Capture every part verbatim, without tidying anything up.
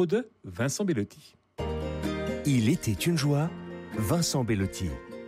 micro de Vincent Bellotti. Il était une joie, Vincent Bellotti.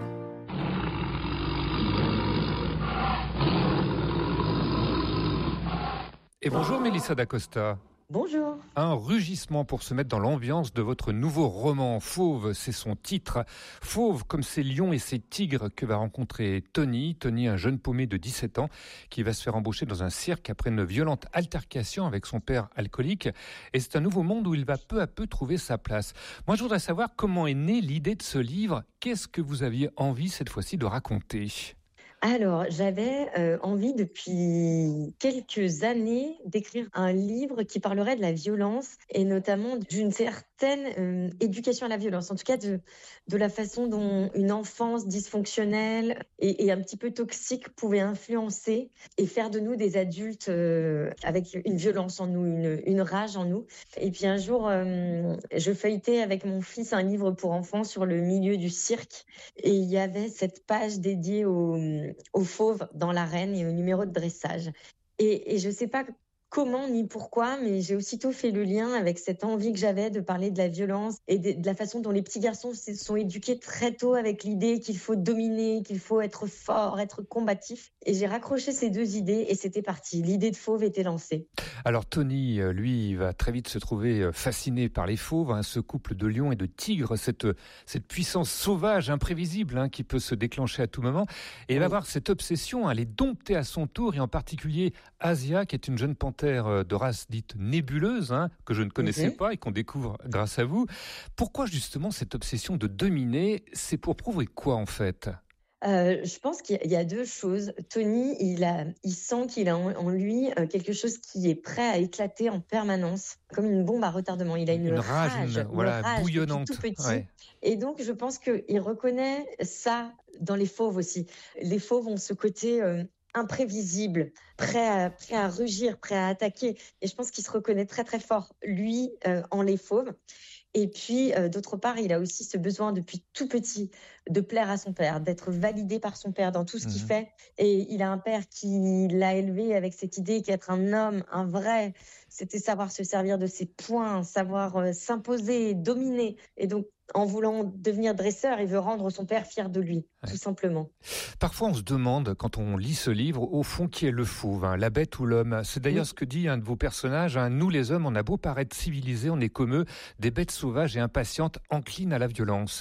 Et bonjour Mélissa D'Acosta. Bonjour. Un rugissement pour se mettre dans l'ambiance de votre nouveau roman. Fauve, c'est son titre. Fauve comme ces lions et ces tigres que va rencontrer Tony. Tony, un jeune paumé de dix-sept ans qui va se faire embaucher dans un cirque après une violente altercation avec son père alcoolique. Et c'est un nouveau monde où il va peu à peu trouver sa place. Moi, je voudrais savoir comment est née l'idée de ce livre. Qu'est-ce que vous aviez envie cette fois-ci de raconter ? Alors, j'avais euh, envie depuis quelques années d'écrire un livre qui parlerait de la violence et notamment d'une certaine euh, éducation à la violence, en tout cas de, de la façon dont une enfance dysfonctionnelle et, et un petit peu toxique pouvait influencer et faire de nous des adultes euh, avec une violence en nous, une, une rage en nous. Et puis un jour, euh, je feuilletais avec mon fils un livre pour enfants sur le milieu du cirque et il y avait cette page dédiée au aux fauves dans l'arène et au numéro de dressage. Et, et je ne sais pas comment ni pourquoi, mais j'ai aussitôt fait le lien avec cette envie que j'avais de parler de la violence et de, de la façon dont les petits garçons se sont éduqués très tôt avec l'idée qu'il faut dominer, qu'il faut être fort, être combatif. Et j'ai raccroché ces deux idées et c'était parti. L'idée de fauve était lancée. Alors Tony, lui, il va très vite se trouver fasciné par les fauves, hein, ce couple de lions et de tigres, cette, cette puissance sauvage, imprévisible, hein, qui peut se déclencher à tout moment. Et il oui. va avoir cette obsession à les dompter à son tour, et en particulier Asia, qui est une jeune panthère de race dite nébuleuse, hein, que je ne connaissais mm-hmm. pas et qu'on découvre grâce à vous. Pourquoi justement cette obsession de dominer ? C'est pour prouver quoi en fait ? Euh, je pense qu'il y a deux choses. Tony, il a, il sent qu'il a en, en lui quelque chose qui est prêt à éclater en permanence, comme une bombe à retardement. Il a une, une rage, rage, une, une voilà, rage bouillonnante. Tout petit. Ouais. Et donc, je pense qu'il reconnaît ça dans les fauves aussi. Les fauves ont ce côté euh, imprévisible, prêt à, prêt à rugir, prêt à attaquer. Et je pense qu'il se reconnaît très très fort, lui, euh, en les fauves. Et puis, euh, d'autre part, il a aussi ce besoin depuis tout petit de plaire à son père, d'être validé par son père dans tout ce mmh. qu'il fait. Et il a un père qui l'a élevé avec cette idée qu'être un homme, un vrai, c'était savoir se servir de ses poings, savoir euh, s'imposer, dominer. Et donc, en voulant devenir dresseur, il veut rendre son père fier de lui, ouais. tout simplement. Parfois, on se demande, quand on lit ce livre, au fond, qui est le fauve, hein, la bête ou l'homme ? C'est d'ailleurs oui. ce que dit un de vos personnages. Hein, nous, les hommes, on a beau paraître civilisés, on est comme eux, des bêtes sauvages et impatientes, enclines à la violence.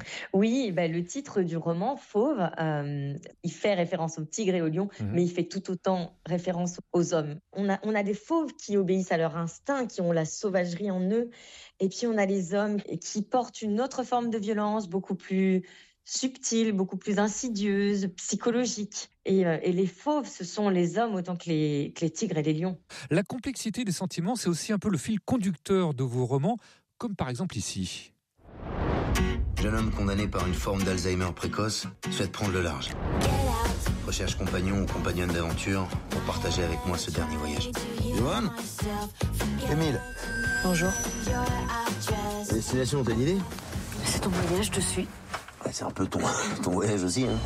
Oui, bah, le titre du roman, Fauve, euh, il fait référence aux tigres et aux lions, mmh. mais il fait tout autant référence aux hommes. On a, on a des fauves qui obéissent à leur instinct, qui ont la sauvagerie en eux, et puis on a les hommes qui portent une autre forme de violence, beaucoup plus subtile, beaucoup plus insidieuse, psychologique. Et, euh, et les fauves, ce sont les hommes autant que les, que les tigres et les lions. La complexité des sentiments, c'est aussi un peu le fil conducteur de vos romans, comme par exemple ici. Jeune homme condamné par une forme d'Alzheimer précoce souhaite prendre le large. Recherche compagnon ou compagnonne d'aventure pour partager avec moi ce dernier voyage. Johan ? Émile ? Bonjour. Destination, t'as une idée ? C'est ton voyage, je te suis. Ouais, c'est un peu ton, ton voyage aussi, hein.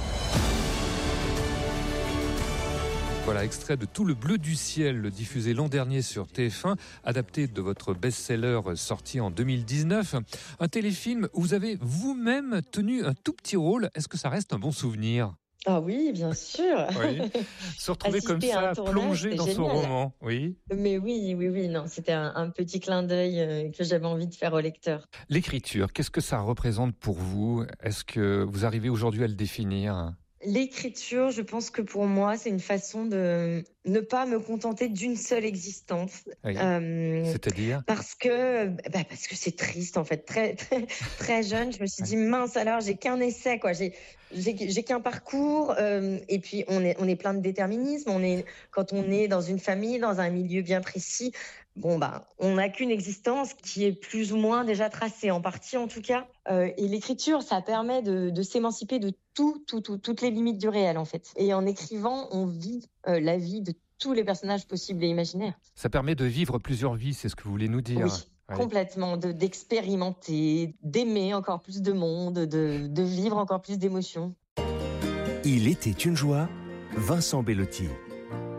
Voilà, extrait de Tout le bleu du ciel, diffusé l'an dernier sur T F un, adapté de votre best-seller sorti en deux mille dix-neuf. Un téléfilm où vous avez vous-même tenu un tout petit rôle. Est-ce que ça reste un bon souvenir ? Ah oui, bien sûr. Oui. Se retrouver comme ça, tournage, plongé dans génial. Son roman, oui. Mais oui, oui, oui, non, c'était un, un petit clin d'œil euh, que j'avais envie de faire au lecteur. L'écriture, qu'est-ce que ça représente pour vous ? Est-ce que vous arrivez aujourd'hui à le définir ? L'écriture, je pense que pour moi, c'est une façon de ne pas me contenter d'une seule existence. Oui. Euh, C'est-à-dire ? Parce que, bah parce que c'est triste en fait. Très, très, très jeune, je me suis dit mince alors, j'ai qu'un essai quoi. J'ai, j'ai, j'ai qu'un parcours. Euh, et puis on est, on est plein de déterminisme. On est, quand on est dans une famille, dans un milieu bien précis. Bon bah, on n'a qu'une existence qui est plus ou moins déjà tracée, en partie en tout cas. Euh, et l'écriture, ça permet de, de s'émanciper de tout, tout, tout, toutes les limites du réel en fait. Et en écrivant, on vit euh, la vie de tous les personnages possibles et imaginaires. Ça permet de vivre plusieurs vies, c'est ce que vous voulez nous dire. Oui, ouais. Complètement, de, d'expérimenter, d'aimer encore plus de monde, de, de vivre encore plus d'émotions. Il était une joie, Vincent Bellotti.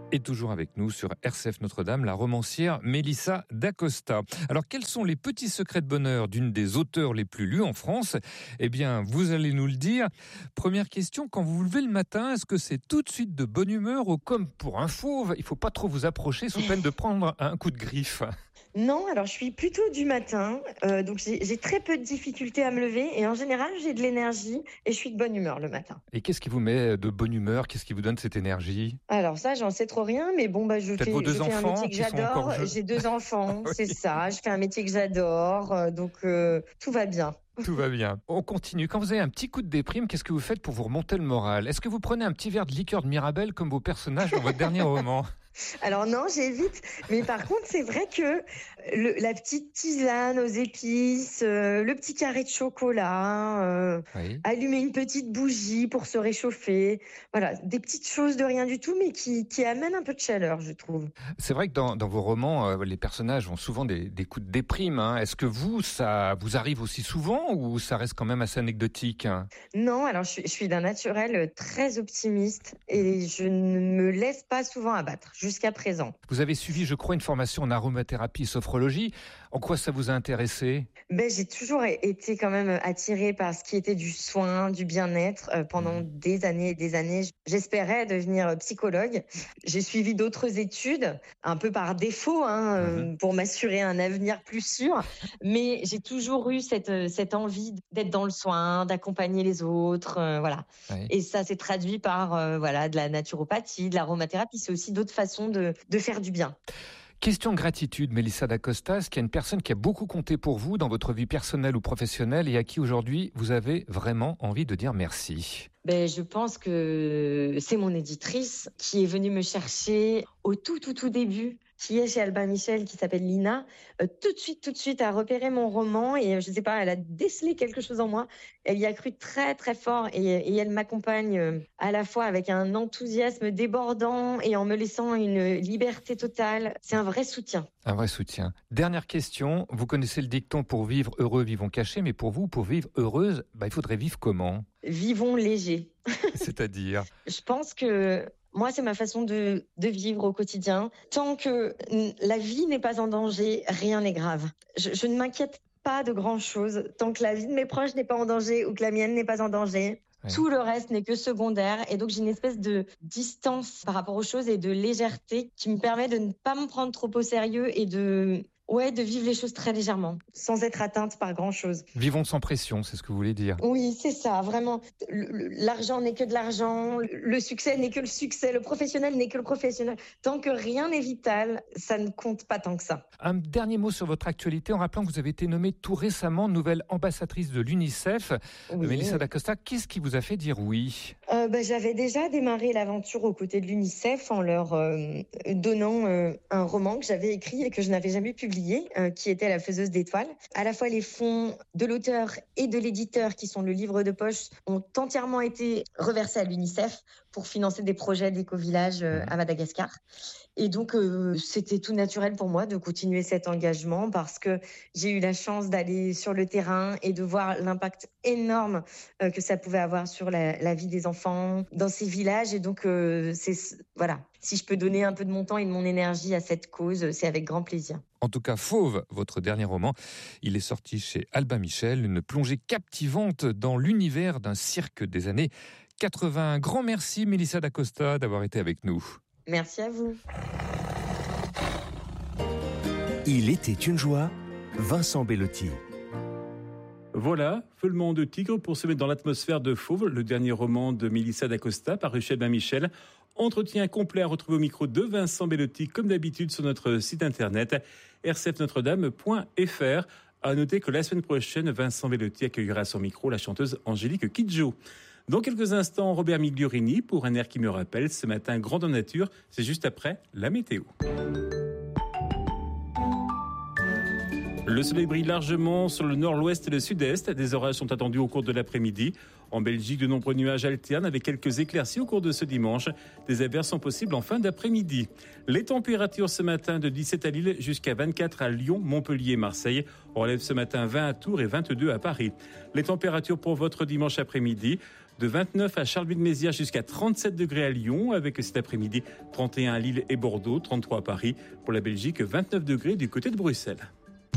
Et toujours avec nous sur R C F Notre-Dame, la romancière Mélissa Dacosta. Alors, quels sont les petits secrets de bonheur d'une des auteurs les plus lues en France ? Eh bien, vous allez nous le dire. Première question, quand vous vous levez le matin, est-ce que c'est tout de suite de bonne humeur ou comme pour un fauve, il ne faut pas trop vous approcher sous peine de prendre un coup de griffe ? Non, alors je suis plutôt du matin, euh, donc j'ai, j'ai très peu de difficultés à me lever et en général j'ai de l'énergie et je suis de bonne humeur le matin. Et qu'est-ce qui vous met de bonne humeur ? Qu'est-ce qui vous donne cette énergie ? Alors ça, j'en sais trop rien, mais bon, bah, je, fais, vos deux je fais un enfants métier que qui sont j'adore, encore jeunes. J'ai deux enfants, Oui. c'est ça, je fais un métier que j'adore, euh, donc euh, tout va bien. Tout va bien. On continue. Quand vous avez un petit coup de déprime, qu'est-ce que vous faites pour vous remonter le moral ? Est-ce que vous prenez un petit verre de liqueur de Mirabelle comme vos personnages dans votre dernier roman ? Alors non, j'évite, mais par contre, c'est vrai que le, la petite tisane aux épices, euh, le petit carré de chocolat, euh, Oui. allumer une petite bougie pour se réchauffer, voilà, des petites choses de rien du tout, mais qui, qui amènent un peu de chaleur, je trouve. C'est vrai que dans, dans vos romans, euh, les personnages ont souvent des, des coups de déprime. Hein. Est-ce que vous, ça vous arrive aussi souvent ou ça reste quand même assez anecdotique ? Non, alors je suis, je suis d'un naturel très optimiste et je ne me laisse pas souvent abattre jusqu'à présent. Vous avez suivi, je crois, une formation en aromathérapie et sophrologie. En quoi ça vous a intéressé ? Ben, j'ai toujours été quand même attirée par ce qui était du soin, du bien-être. Euh, pendant mmh. des années et des années, j'espérais devenir psychologue. J'ai suivi d'autres études, un peu par défaut, hein, mmh. euh, pour m'assurer un avenir plus sûr. Mais j'ai toujours eu cette, cette envie d'être dans le soin, d'accompagner les autres. Euh, voilà. Oui. Et ça s'est traduit par euh, voilà, de la naturopathie, de l'aromathérapie. C'est aussi d'autres façons de, de faire du bien. Question gratitude, Mélissa Dacosta, est-ce qu'il y a une personne qui a beaucoup compté pour vous dans votre vie personnelle ou professionnelle et à qui aujourd'hui vous avez vraiment envie de dire merci ? Ben, je pense que c'est mon éditrice qui est venue me chercher au tout, tout, tout début, qui est chez Albin Michel, qui s'appelle Lina. Euh, tout de suite, tout de suite, a repéré mon roman et euh, je sais pas, elle a décelé quelque chose en moi. Elle y a cru très, très fort et, et elle m'accompagne euh, à la fois avec un enthousiasme débordant et en me laissant une liberté totale. C'est un vrai soutien. Un vrai soutien. Dernière question, vous connaissez le dicton pour vivre heureux, vivons cachés, mais pour vous, pour vivre heureuse, bah, il faudrait vivre comment ? Vivons léger. C'est-à-dire ? Je pense que moi, c'est ma façon de, de vivre au quotidien. Tant que la vie n'est pas en danger, rien n'est grave. Je, je ne m'inquiète pas de grand-chose. Tant que la vie de mes proches n'est pas en danger ou que la mienne n'est pas en danger, oui. Tout le reste n'est que secondaire. Et donc, j'ai une espèce de distance par rapport aux choses et de légèreté qui me permet de ne pas me prendre trop au sérieux et de... Ouais, de vivre les choses très légèrement, sans être atteinte par grand-chose. Vivons sans pression, c'est ce que vous voulez dire. Oui, c'est ça, vraiment. L'argent n'est que de l'argent, le succès n'est que le succès, le professionnel n'est que le professionnel. Tant que rien n'est vital, ça ne compte pas tant que ça. Un dernier mot sur votre actualité, en rappelant que vous avez été nommée tout récemment nouvelle ambassadrice de l'UNICEF. Oui. Mélissa Dacosta, qu'est-ce qui vous a fait dire oui ? euh, bah, J'avais déjà démarré l'aventure aux côtés de l'UNICEF en leur euh, donnant euh, un roman que j'avais écrit et que je n'avais jamais publié. Euh, qui était La Faiseuse d'étoiles. À la fois les fonds de l'auteur et de l'éditeur, qui sont le livre de poche, ont entièrement été reversés à l'UNICEF pour financer des projets d'éco-village euh, à Madagascar. Et donc, euh, c'était tout naturel pour moi de continuer cet engagement parce que j'ai eu la chance d'aller sur le terrain et de voir l'impact énorme euh, que ça pouvait avoir sur la, la vie des enfants dans ces villages. Et donc, euh, c'est, voilà, si je peux donner un peu de mon temps et de mon énergie à cette cause, c'est avec grand plaisir. En tout cas, Fauve, votre dernier roman, il est sorti chez Albin Michel, une plongée captivante dans l'univers d'un cirque des années quatre-vingts. Un grand merci, Mélissa Dacosta, d'avoir été avec nous. Merci à vous. Il était une joie, Vincent Bellotti. Voilà, Feulement de tigre pour se mettre dans l'atmosphère de Fauve, le dernier roman de Mélissa Dacosta paru chez Albin Michel. Entretien complet à retrouver au micro de Vincent Bellotti, comme d'habitude sur notre site internet r c f notre dame point f r. À noter que la semaine prochaine, Vincent Bellotti accueillera à son micro la chanteuse Angélique Kidjo. Dans quelques instants, Robert Migliorini pour un air qui me rappelle ce matin grandeur nature. C'est juste après la météo. Le soleil brille largement sur le nord-ouest et le sud-est. Des orages sont attendus au cours de l'après-midi. En Belgique, de nombreux nuages alternent avec quelques éclaircies au cours de ce dimanche. Des averses sont possibles en fin d'après-midi. Les températures ce matin de dix-sept à Lille jusqu'à vingt-quatre à Lyon, Montpellier et Marseille. On relève ce matin vingt à Tours et vingt-deux à Paris. Les températures pour votre dimanche après-midi. de vingt-neuf à Charleville-Mézières jusqu'à trente-sept degrés à Lyon, avec cet après-midi trente et un à Lille et Bordeaux, trente-trois à Paris. Pour la Belgique, vingt-neuf degrés du côté de Bruxelles.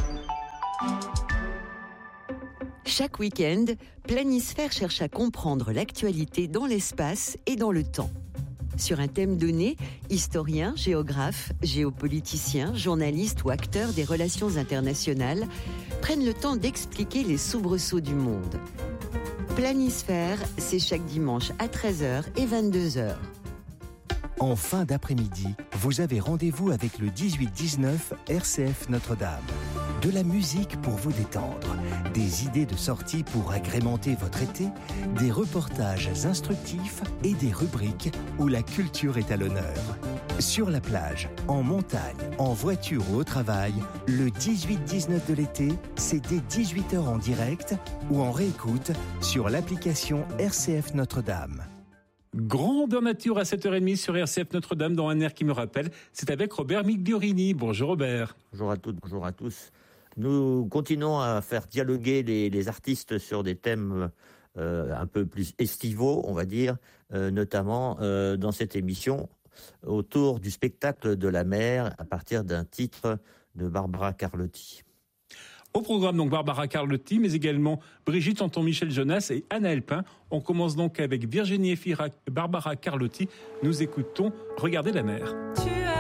Chaque week-end, Planisphère cherche à comprendre l'actualité dans l'espace et dans le temps. Sur un thème donné, historiens, géographes, géopoliticiens, journalistes ou acteurs des relations internationales prennent le temps d'expliquer les soubresauts du monde. Planisphère, c'est chaque dimanche à treize heures et vingt-deux heures. En fin d'après-midi, vous avez rendez-vous avec le dix-huit dix-neuf R C F Notre-Dame. De la musique pour vous détendre, des idées de sortie pour agrémenter votre été, des reportages instructifs et des rubriques où la culture est à l'honneur. Sur la plage, en montagne, en voiture ou au travail, le dix-huit dix-neuf de l'été, c'est dès dix-huit heures en direct ou en réécoute sur l'application R C F Notre-Dame. Grandeur nature à sept heures trente sur R C F Notre-Dame dans un air qui me rappelle. C'est avec Robert Migliorini. Bonjour Robert. Bonjour à toutes, bonjour à tous. Nous continuons à faire dialoguer les, les artistes sur des thèmes euh, un peu plus estivaux, on va dire, euh, notamment euh, dans cette émission autour du spectacle de la mer à partir d'un titre de Barbara Carlotti. Au programme, donc Barbara Carlotti, mais également Brigitte Santon, Michel Jonas et Anna Elpin. On commence donc avec Virginie Efira, Barbara Carlotti. Nous écoutons Regardez la mer. Tu